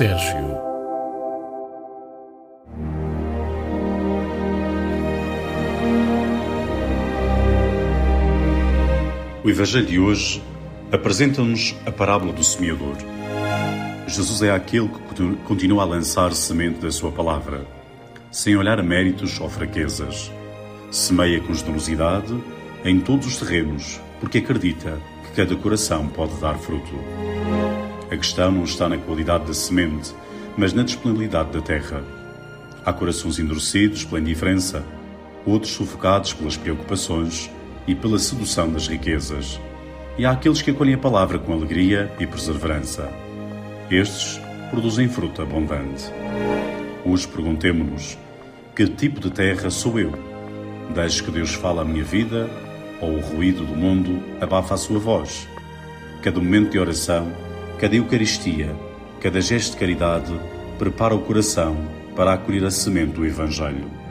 Sérgio. O Evangelho de hoje apresenta-nos a parábola do semeador. Jesus é aquele que continua a lançar semente da sua palavra, sem olhar a méritos ou fraquezas. Semeia com generosidade em todos os terrenos, porque acredita que cada coração pode dar fruto. A questão não está na qualidade da semente, mas na disponibilidade da terra. Há corações endurecidos pela indiferença, outros sufocados pelas preocupações e pela sedução das riquezas. E há aqueles que acolhem a palavra com alegria e perseverança. Estes produzem fruto abundante. Hoje perguntemo-nos: que tipo de terra sou eu? Deixo que Deus fale a minha vida ou o ruído do mundo abafa a sua voz? Cada momento de oração, cada Eucaristia, cada gesto de caridade prepara o coração para acolher a semente do Evangelho.